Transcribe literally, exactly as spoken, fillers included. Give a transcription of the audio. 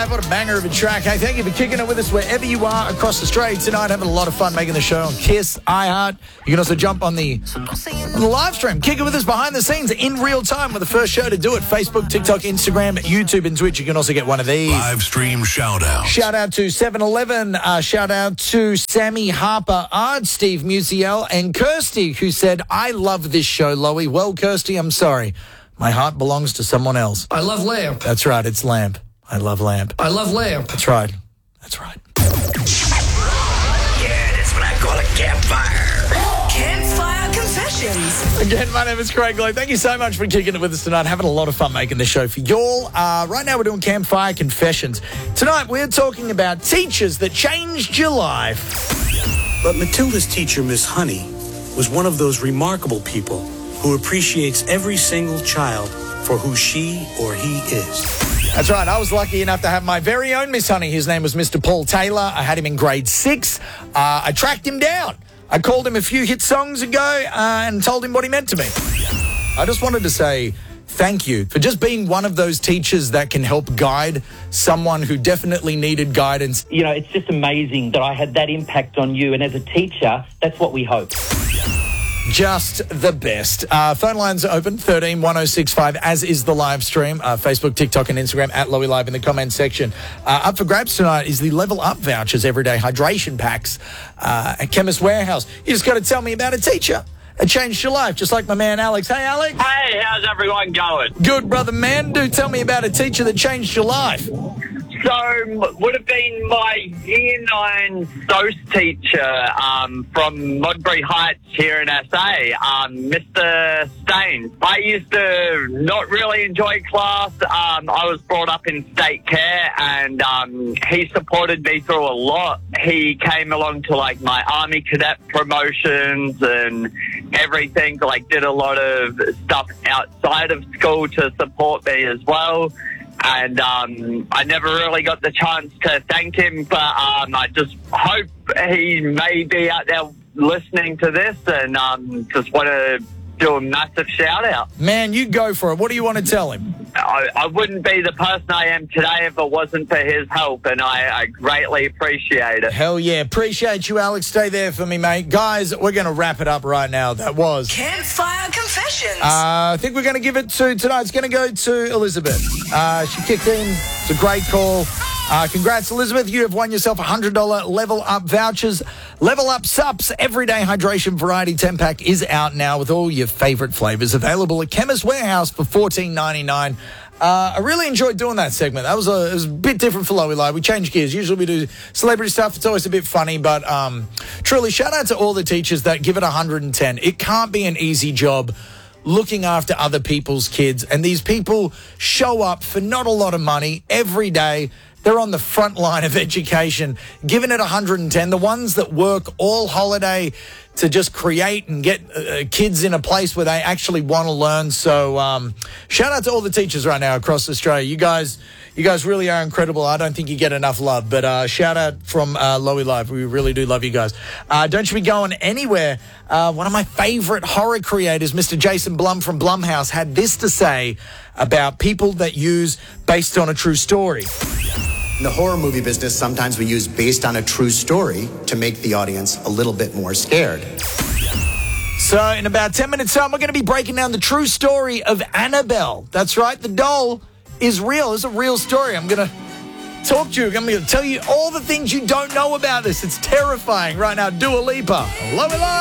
Live. What a banger of a track. Hey, thank you for kicking it with us wherever you are across Australia tonight. Having a lot of fun making the show on Kiss, iHeart. You can also jump on the, on the live stream. Kick it with us behind the scenes in real time. We're the first show to do it. Facebook, TikTok, Instagram, YouTube, and Twitch. You can also get one of these. Live stream shout out. Shout out to seven eleven. Uh, shout out to Sammy Harper, Ard, Steve Musiel, and Kirsty, who said, I love this show, Loey. Well, Kirsty, I'm sorry. My heart belongs to someone else. I love Lamp. That's right. It's Lamp. I love Lamp. I love Lamp. That's right. That's right. Yeah, that's what I call a campfire. Campfire Confessions. Again, my name is Craig Lowe. Thank you so much for kicking it with us tonight. Having a lot of fun making this show for y'all. Uh, right now we're doing Campfire Confessions. Tonight we're talking about teachers that changed your life. But Matilda's teacher, Miss Honey, was one of those remarkable people who appreciates every single child for who she or he is. That's right. I was lucky enough to have my very own Miss Honey. His name was Mister Paul Taylor. I had him in grade six. Uh, I tracked him down. I called him a few hit songs ago uh, and told him what he meant to me. I just wanted to say thank you for just being one of those teachers that can help guide someone who definitely needed guidance. You know, it's just amazing that I had that impact on you. And as a teacher, that's what we hope. Just the best. Uh, phone lines are open, thirteen one oh six five, as is the live stream. Uh, Facebook, TikTok, and Instagram, at Loey Live in the comment section. Uh, up for grabs tonight is the Level Up vouchers, everyday hydration packs uh, at Chemist Warehouse. You just got to tell me about a teacher that changed your life, just like my man Alex. Hey, Alex. Hey, how's everyone going? Good, brother, man. Do tell me about a teacher that changed your life. So, would have been my year nine S O S teacher um, from Modbury Heights here in S A, um, Mister Staines. I used to not really enjoy class. Um, I was brought up in state care, and um, he supported me through a lot. He came along to, like, my Army Cadet promotions and everything, like, did a lot of stuff outside of school to support me as well. And um, I never really got the chance to thank him, but um, I just hope he may be out there listening to this, and um, just want to do a massive shout out. Man, you go for it. What do you want to tell him? I, I wouldn't be the person I am today if it wasn't for his help, and I, I greatly appreciate it. Hell yeah. Appreciate you, Alex. Stay there for me, mate. Guys, we're going to wrap it up right now. That was Campfire Confessions. Uh, I think we're going to give it to tonight. It's going to go to Elizabeth. Uh, she kicked in. It's a great call. Uh, congrats, Elizabeth. You have won yourself one hundred dollars Level Up vouchers. Level Up Sups Everyday Hydration Variety ten-pack is out now with all your favourite flavours. Available at Chemist Warehouse for fourteen ninety-nine. Uh, I really enjoyed doing that segment. That was a, it was a bit different for Loey Live. We change gears. Usually we do celebrity stuff. It's always a bit funny, but um, truly, shout out to all the teachers that give it one hundred ten. It can't be an easy job looking after other people's kids, and these people show up for not a lot of money every day. They're on the front line of education, giving it one hundred ten. The ones that work all holiday to just create and get uh, kids in a place where they actually want to learn. So um, shout out to all the teachers right now across Australia. You guys you guys really are incredible. I don't think you get enough love, but uh, shout out from uh, Loey Live. We really do love you guys. Uh, don't you be going anywhere. Uh, one of my favourite horror creators, Mister Jason Blum from Blumhouse, had this to say about people that use based on a true story. In the horror movie business, sometimes we use based on a true story to make the audience a little bit more scared. So in about ten minutes time, we're going to be breaking down the true story of Annabelle. That's right, the doll is real. It's a real story. I'm going to talk to you. I'm going to tell you all the things you don't know about this. It's terrifying right now. Dua Lipa. Loey Live.